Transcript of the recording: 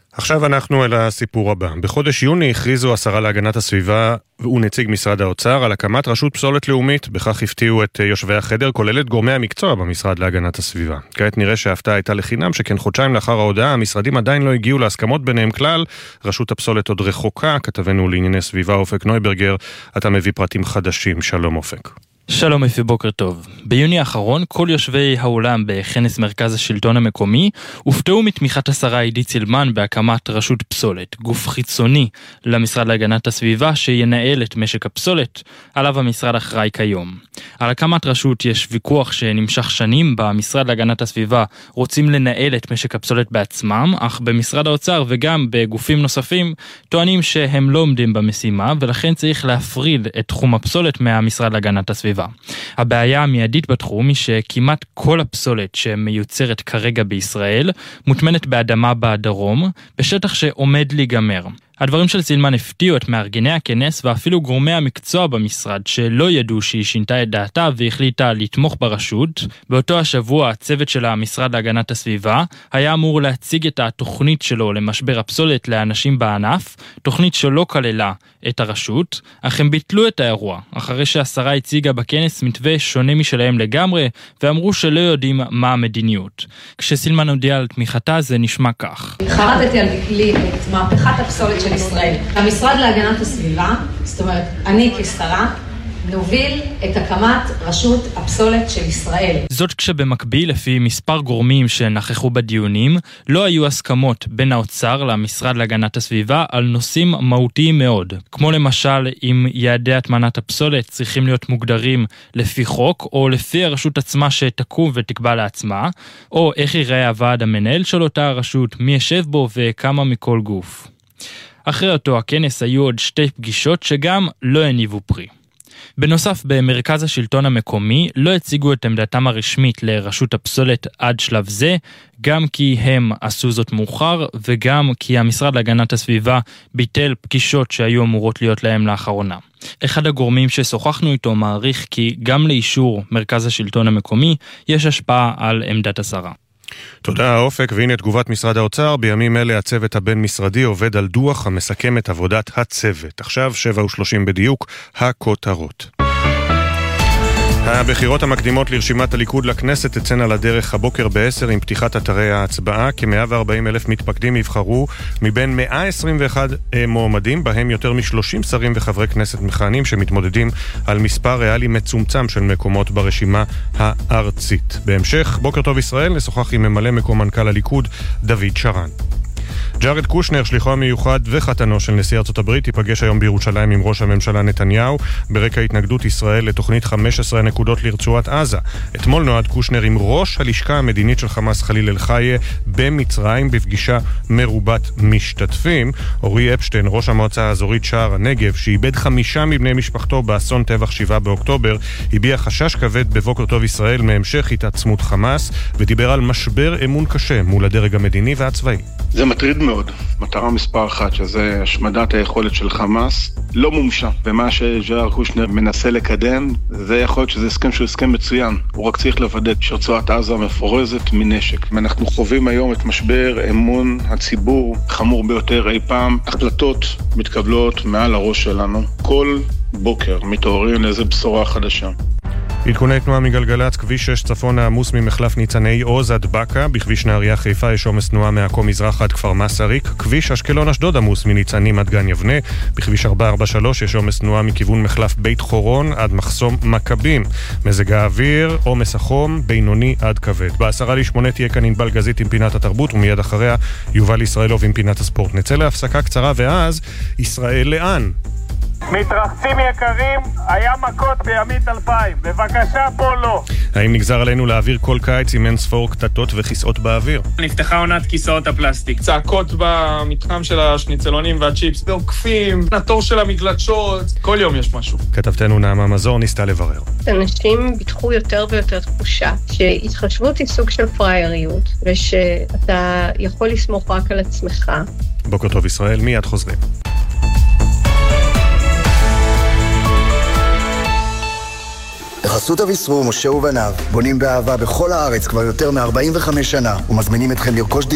עכשיו אנחנו אל הסיפור הבא. בחודש יוני הכריזו השרה להגנת הסביבה ונציג משרד האוצר על הקמת רשות פסולת לאומית. בכך הפתיעו את יושבי החדר, כולל את גורמי המקצוע במשרד להגנת הסביבה. כעת נראה שההפתעה הייתה לחינם, שכן חודשיים לאחר ההודעה המשרדים עדיין לא הגיעו להסכמות ביניהם כלל. רשות הפסולת עוד רחוקה. כתבנו לענייני סביבה אופק נויברגר, אתה מביא פרטים חדשים. שלום אופק. שלום אפי, בוקר טוב. ביוני האחרון כל יושבי האולם בכנס מרכז השלטון המקומי הופתעו מתמיכת השרה עידית סילמן בהקמת רשות פסולת, גוף חיצוני למשרד להגנת הסביבה שינהל את משק הפסולת, עליו המשרד אחראי כיום. על הקמת רשות יש ויכוח שנמשך שנים. במשרד להגנת הסביבה רוצים לנהל את משק הפסולת בעצמם, אך במשרד האוצר וגם בגופים נוספים טוענים שהם לא עומדים במשימה, ולכן צריך להפריד את תחום הפסולת מהמשרד להגנת הסביבה. הבעיה המיידית בתחום היא שכמעט כל הפסולת שמיוצרת כרגע בישראל מוטמנת באדמה בדרום, בשטח שעומד להיגמר. הדברים של סילמן הפתיעו את מארגני הכנס ואפילו גורמי המקצוע במשרד שלא ידעו שהיא שינתה את דעתה והחליטה לתמוך ברשות. באותו השבוע הצוות של המשרד להגנת הסביבה היה אמור להציג את התוכנית שלו למשבר הפסולת לאנשים בענף, תוכנית שלא כללה את הרשות, אך הם ביטלו את האירוע אחרי שהשרה הציגה בכנס מתווה שונה משלהם לגמרי ואמרו שלא יודעים מה המדיניות. כשסילמן הודיע על תמיכתה זה נשמע כך: חרדתי על דקלי את מהפכת הפסולת של ישראל. המשרד להגנת הסביבה, זאת אומרת, אני כשרה, נוביל את הקמת רשות הפסולת של ישראל. זאת כשבמקביל, לפי מספר גורמים שנכחו בדיונים, לא היו הסכמות בין האוצר למשרד להגנת הסביבה על נושאים מהותיים מאוד, כמו למשל אם יעדי הטמנת הפסולת צריכים להיות מוגדרים לפי חוק או לפי הרשות עצמה שתקום ותקבע לעצמה, או איך ייראה הוועד המנהל של אותה הרשות, מי ישב בו וכמה מכל גוף. אחרי אותו הכנס היו עוד שתי פגישות שגם לא הניבו פרי. בנוסף, במרכז השלטון המקומי לא הציגו את עמדתם הרשמית לרשות הפסולת עד שלב זה, גם כי הם עשו זאת מאוחר וגם כי המשרד להגנת הסביבה ביטל פגישות שהיו אמורות להיות להם לאחרונה. אחד הגורמים ששוחחנו איתו מעריך כי גם לאישור מרכז השלטון המקומי יש השפעה על עמדת השרה. תודה אופק, והנה תגובת משרד האוצר. בימים אלה הצוות הבין-משרדי עובד על דוח המסכם את עבודת הצוות. עכשיו 7:30 בדיוק, הכותרות. הבחירות המקדימות לרשימת הליכוד לכנסת תצאנה לדרך הבוקר ב-10 עם פתיחת אתרי ההצבעה. כ-140,000 מתפקדים יבחרו מבין 121 מועמדים, בהם יותר מ-30 שרים וחברי כנסת מכהנים שמתמודדים על מספר ריאלי מצומצם של מקומות ברשימה הארצית. בהמשך, בוקר טוב ישראל, נשוחח עם ממלא מקום מנכ"ל הליכוד דוד שרן. ג'ארד קושנר, שליחו המיוחד וחתנו של נשיא ארצות הברית, ייפגש היום בירושלים עם ראש הממשלה נתניהו ברקע התנגדות ישראל לתוכנית 15 נקודות לרצועת עזה. אתמול נועד קושנר עם ראש הלשכה המדינית של חמאס חליל אל-חיה במצרים בפגישה מרובת משתתפים. אורי אפשטיין, ראש המועצה האזורית שער הנגב, שאיבד 5 מבני משפחתו באסון טבח 7 באוקטובר, הביע חשש כבד בבוקר טוב ישראל מהמשך התעצמות חמאס ודיבר על משבר אמון קשה מול הדרג המדיני והצבאי. זה מטריד מאוד. מטרה מספר 1, שזה השמדת היכולת של חמאס, לא מומשה. ומה שג'ארד קושנר מנסה לקדם, זה יכול להיות שזה הסכם שהוא הסכם מצוין. הוא רק צריך לוודא שרצועת עזה מפורזת מנשק. אנחנו חווים היום את משבר אמון הציבור חמור ביותר אי פעם. החלטות מתקבלות מעל הראש שלנו. כל בוקר מתעוררים לאיזו בשורה חדשה. עדכוני תנועה מגלגלת, כביש 6 צפון העמוס ממחלף ניצני עוז עד בקה, בכביש נהריה חיפה יש עומס תנועה מעכו מזרח עד כפר מסריק, כביש אשקלון אשדוד עמוס מניצנים עד גן יבנה, בכביש 443 יש עומס תנועה מכיוון מחלף בית חורון עד מחסום מכבים. מזג האוויר, עומס החום, בינוני עד כבד. ב7:50 תהיה כאן ענבל גזית עם פינת התרבות, ומיד אחריה יובל ישראלוב עם פינת הספורט. נצא להפסקה קצרה ואז ישראל לאן? מתרחצים יקרים, היה מכות בימית 2000, בבקשה פה לא. האם נגזר עלינו להעביר כל קיץ עם אין ספור קטטות וכיסאות באוויר? נפתחה עונת כיסאות הפלסטיק, צעקות במתחם של השניצלונים והצ'יפס, ועוקפים, נטור של המגלשות, כל יום יש משהו. כתבתנו נעמה מזור ניסתה לברר. אנשים פיתחו יותר ויותר תחושה שהתחשבות היא סוג של פרייריות, ושאתה יכול לסמוך רק על עצמך. בוקר טוב ישראל, מיד חוזרים. בחסות אביסרו, משה ובניו, בונים באהבה בכל הארץ כבר יותר מ-45 שנה, ומזמינים אתכם לרכוש